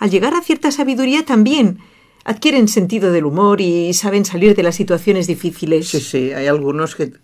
al llegar a cierta sabiduría también adquieren sentido del humor y saben salir de las situaciones difíciles. Sí, hay algunos que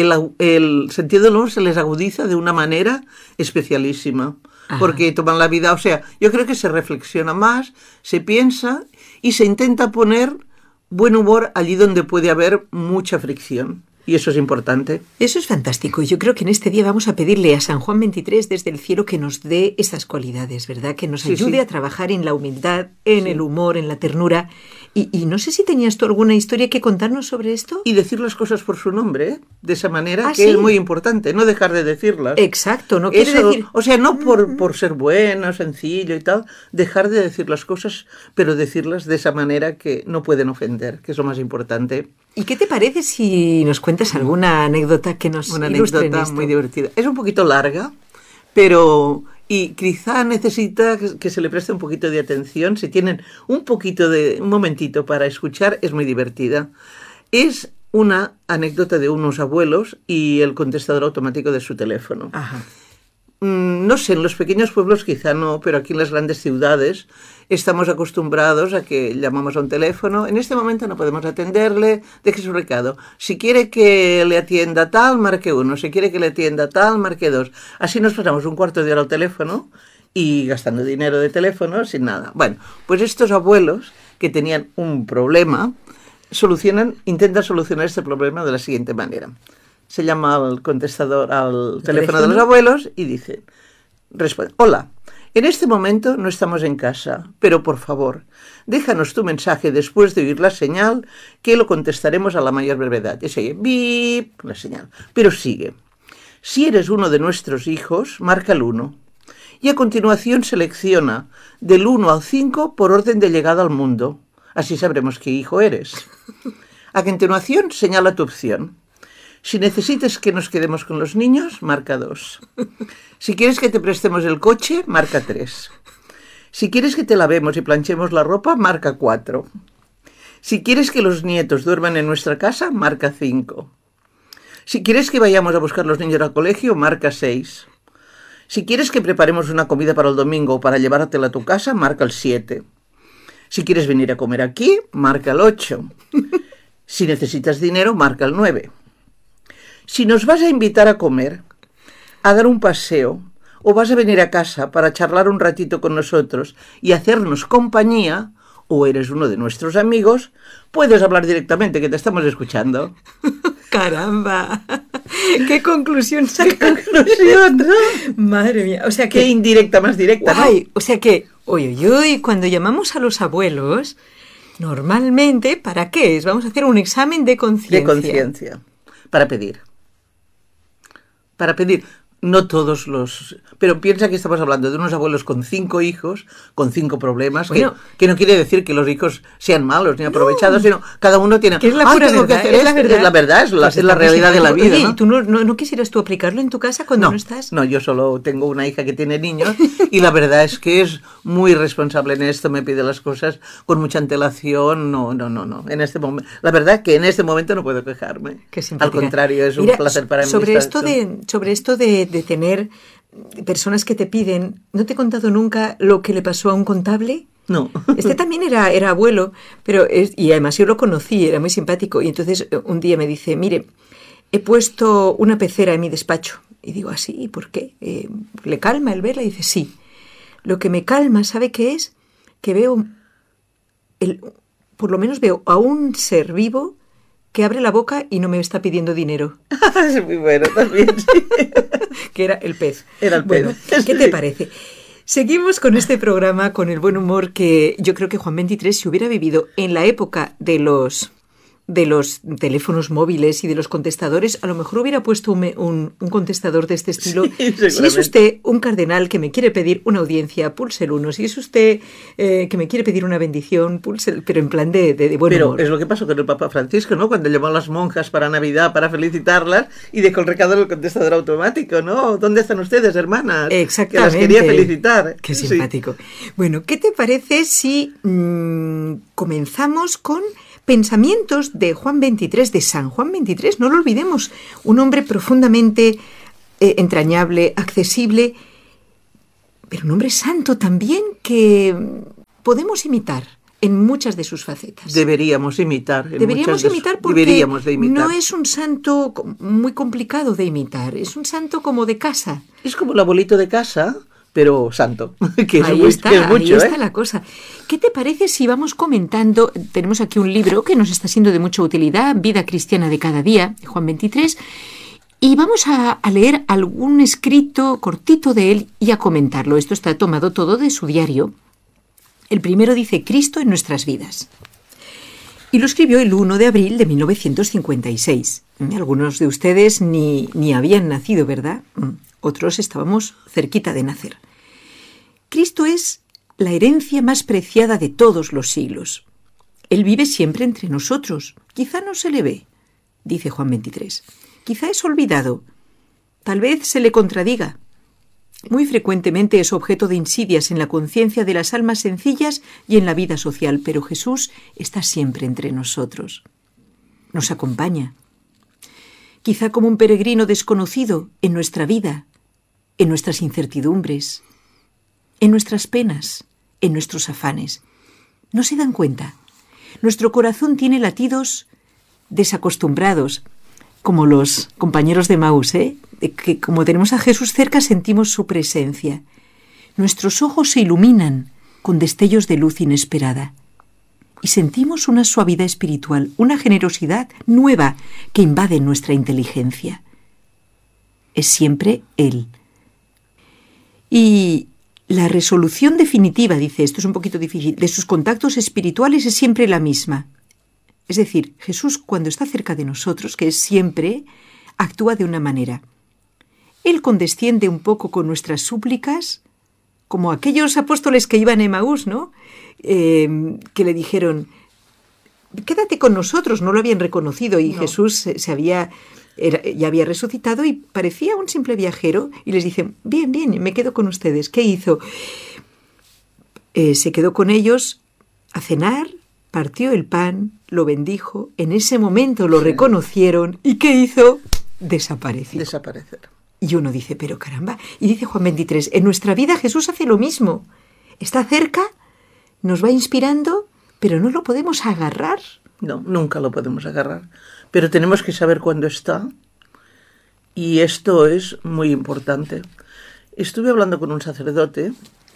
el sentido del humor se les agudiza de una manera especialísima. Ajá. Porque toman la vida, o sea, yo creo que se reflexiona más, se piensa y se intenta poner buen humor allí donde puede haber mucha fricción. Y eso es importante. Eso es fantástico. Yo creo que en este día vamos a pedirle a San Juan 23 desde el cielo que nos dé esas cualidades, ¿verdad? Que nos ayude a trabajar en la humildad, en el humor, en la ternura. Y no sé si tenías tú alguna historia que contarnos sobre esto. Y decir las cosas por su nombre, ¿eh? De esa manera, que es muy importante, no dejar de decirlas. Exacto, no quiere decir... O sea, no por ser bueno, sencillo y tal, dejar de decir las cosas, pero decirlas de esa manera que no pueden ofender, que es lo más importante. ¿Y qué te parece si nos cuentas alguna anécdota que nos ilustre en esto? Una anécdota muy divertida. Es un poquito larga, pero... Y quizá necesita que se le preste un poquito de atención. Si tienen un momentito para escuchar, es muy divertida. Es una anécdota de unos abuelos y el contestador automático de su teléfono. Ajá. No sé, en los pequeños pueblos quizá no, pero aquí en las grandes ciudades estamos acostumbrados a que llamamos a un teléfono. En este momento no podemos atenderle, deje su recado. Si quiere que le atienda tal, marque 1. Si quiere que le atienda tal, marque 2. Así nos pasamos un cuarto de hora al teléfono y gastando dinero de teléfono sin nada. Bueno, pues estos abuelos que tenían un problema intentan solucionar este problema de la siguiente manera. Se llama al contestador, al teléfono de los abuelos y responde, hola, en este momento no estamos en casa, pero por favor, déjanos tu mensaje después de oír la señal que lo contestaremos a la mayor brevedad. Y se oye, bip, la señal, pero sigue. Si eres uno de nuestros hijos, marca el 1. Y a continuación selecciona del 1 al 5 por orden de llegada al mundo. Así sabremos qué hijo eres. A continuación señala tu opción. Si necesitas que nos quedemos con los niños, marca 2. Si quieres que te prestemos el coche, marca 3. Si quieres que te lavemos y planchemos la ropa, marca 4. Si quieres que los nietos duerman en nuestra casa, marca 5. Si quieres que vayamos a buscar a los niños al colegio, marca 6. Si quieres que preparemos una comida para el domingo o para llevártela a tu casa, marca el 7. Si quieres venir a comer aquí, marca el 8. Si necesitas dinero, marca el 9. Si nos vas a invitar a comer, a dar un paseo, o vas a venir a casa para charlar un ratito con nosotros y hacernos compañía, o eres uno de nuestros amigos, puedes hablar directamente, que te estamos escuchando. ¡Caramba! ¡Qué conclusión sacas! ¡Qué conclusión! ¿No? Madre mía, o sea que... ¡Qué indirecta más directa! Ay, ¿no? O sea que, oye, cuando llamamos a los abuelos, normalmente, ¿para qué es? Vamos a hacer un examen de conciencia. De conciencia, para pedir. No todos los... Pero piensa que estamos hablando de unos abuelos con 5 hijos, con 5 problemas, bueno, que no quiere decir que los hijos sean malos ni aprovechados, sino cada uno tiene... Que es la pura verdad, es la verdad, es la realidad de la vida. Oye, ¿no? ¿Y tú no quisieras tú aplicarlo en tu casa cuando no estás? No, yo solo tengo una hija que tiene niños y la verdad es que es muy responsable en esto, me pide las cosas con mucha antelación, no. En este momento, la verdad que en este momento no puedo quejarme. Al contrario, es un placer para mí. Sobre esto de tener personas que te piden, ¿no te he contado nunca lo que le pasó a un contable? No. Este también era abuelo, y además yo lo conocí, era muy simpático, y entonces un día me dice, mire, he puesto una pecera en mi despacho. Y digo, ¿así? ¿Y por qué? ¿Le calma el verla? Y dice, sí. Lo que me calma, ¿sabe qué es? Que veo, por lo menos veo a un ser vivo que abre la boca y no me está pidiendo dinero. Es muy bueno también, sí. Que era el pez. Era el pez. Bueno, ¿qué te parece? Seguimos con este programa, con el buen humor que yo creo que Juan 23, si hubiera vivido en la época de los teléfonos móviles y de los contestadores, a lo mejor hubiera puesto un contestador de este estilo. Sí, si es usted un cardenal que me quiere pedir una audiencia, pulse el 1. Si es usted que me quiere pedir una bendición, pulse el... Pero en plan de buen humor. Pero es lo que pasó con el Papa Francisco, ¿no? Cuando llamó a las monjas para Navidad, para felicitarlas, y dejó el recado en el contestador automático, ¿no? ¿Dónde están ustedes, hermanas? Exactamente. Que las quería felicitar. Qué simpático. Sí. Bueno, ¿qué te parece si comenzamos con pensamientos de Juan 23, de San Juan 23? No lo olvidemos, un hombre profundamente entrañable, accesible, pero un hombre santo también que podemos imitar en muchas de sus facetas. Deberíamos imitar. Deberíamos imitar porque deberíamos de imitar. No es un santo muy complicado de imitar, es un santo como de casa. Es como el abuelito de casa, pero santo, que es, ahí está la cosa. ¿Qué te parece si vamos comentando? Tenemos aquí un libro que nos está siendo de mucha utilidad, Vida Cristiana de Cada Día, de Juan 23, y vamos a leer algún escrito cortito de él y a comentarlo. Esto está tomado todo de su diario. El primero dice: Cristo en nuestras vidas. Y lo escribió el 1 de abril de 1956. Algunos de ustedes ni habían nacido, ¿verdad? Otros estábamos cerquita de nacer. Cristo es la herencia más preciada de todos los siglos. Él vive siempre entre nosotros. Quizá no se le ve, dice Juan 23. Quizá es olvidado. Tal vez se le contradiga. Muy frecuentemente es objeto de insidias en la conciencia de las almas sencillas y en la vida social, pero Jesús está siempre entre nosotros. Nos acompaña. Quizá como un peregrino desconocido en nuestra vida, en nuestras incertidumbres, en nuestras penas, en nuestros afanes. ¿No se dan cuenta? Nuestro corazón tiene latidos desacostumbrados, como los compañeros de Maús, que como tenemos a Jesús cerca sentimos su presencia. Nuestros ojos se iluminan con destellos de luz inesperada y sentimos una suavidad espiritual, una generosidad nueva que invade nuestra inteligencia. Es siempre Él. Y la resolución definitiva, dice, esto es un poquito difícil, de sus contactos espirituales es siempre la misma. Es decir, Jesús, cuando está cerca de nosotros, que es siempre, actúa de una manera. Él condesciende un poco con nuestras súplicas, como aquellos apóstoles que iban a Emaús, ¿no? Que le dijeron: quédate con nosotros, no lo habían reconocido, y no. Jesús ya había resucitado y parecía un simple viajero, y les dice: bien, me quedo con ustedes. ¿Qué hizo? Se quedó con ellos a cenar, partió el pan, lo bendijo, en ese momento lo reconocieron, ¿y qué hizo? Desaparecer. Y uno dice: pero caramba, y dice Juan 23, en nuestra vida Jesús hace lo mismo, está cerca, nos va inspirando, pero no lo podemos agarrar. No, nunca lo podemos agarrar, pero tenemos que saber cuándo está, y esto es muy importante. Estuve hablando con un sacerdote,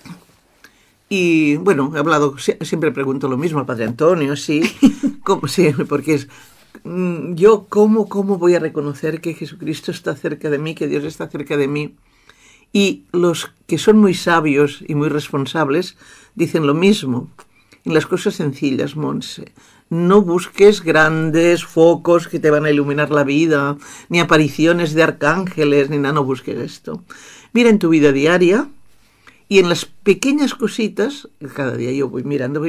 y bueno, he hablado, siempre pregunto lo mismo al Padre Antonio, sí, porque es, yo cómo voy a reconocer que Jesucristo está cerca de mí, que Dios está cerca de mí. Y los que son muy sabios y muy responsables dicen lo mismo. En las cosas sencillas, Monse, no busques grandes focos que te van a iluminar la vida, ni apariciones de arcángeles, ni nada, no busques esto. Mira en tu vida diaria, y en las pequeñas cositas, cada día yo voy mirando,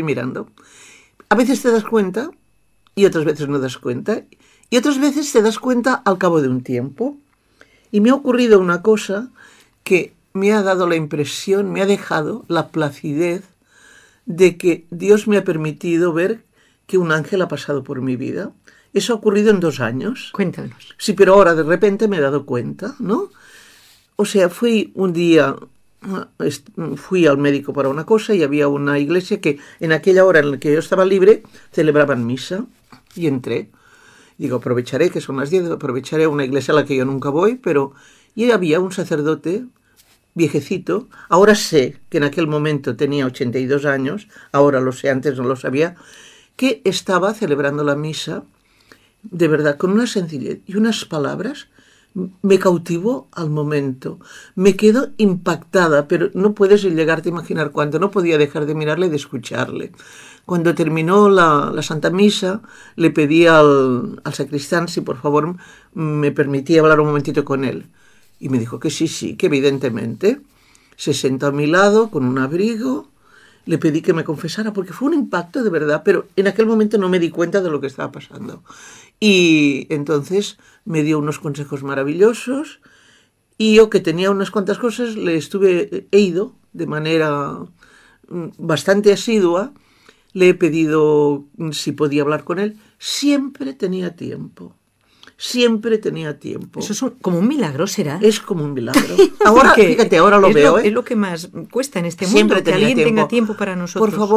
a veces te das cuenta, y otras veces no das cuenta, y otras veces te das cuenta al cabo de un tiempo. Y me ha ocurrido una cosa que me ha dado la impresión, me ha dejado la placidez de que Dios me ha permitido ver que un ángel ha pasado por mi vida. Eso ha ocurrido en 2 años. Cuéntanos. Sí, pero ahora de repente me he dado cuenta, ¿no? O sea, fui un día... Fui al médico para una cosa y había una iglesia que en aquella hora en la que yo estaba libre celebraban misa y entré. Digo, aprovecharé, que son las 10, aprovecharé una iglesia a la que yo nunca voy, pero... Y había un sacerdote viejecito, ahora sé que en aquel momento tenía 82 años, ahora lo sé, antes no lo sabía, que estaba celebrando la misa, de verdad, con una sencillez y unas palabras. Me cautivó al momento, me quedo impactada, pero no puedes llegarte a imaginar cuánto, no podía dejar de mirarle y de escucharle. Cuando terminó la Santa Misa, le pedí al sacristán si por favor me permitía hablar un momentito con él. Y me dijo que sí, que evidentemente. Se sentó a mi lado con un abrigo, le pedí que me confesara porque fue un impacto de verdad, pero en aquel momento no me di cuenta de lo que estaba pasando. Y entonces me dio unos consejos maravillosos y yo, que tenía unas cuantas cosas, he ido de manera bastante asidua, le he pedido si podía hablar con él, siempre tenía tiempo. Eso es como un milagro, ¿será? Es como un milagro. Ahora, fíjate, ahora lo veo. Es lo que más cuesta en este mundo, siempre que alguien tiempo. tenga tiempo para nosotros. Por favor,